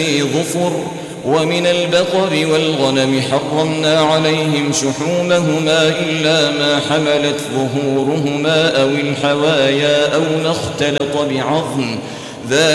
ظفر ومن البقر والغنم حرمنا عليهم شحومهما إلا ما حملت ظهورهما أو الحوايا أو ما اختلط بعظم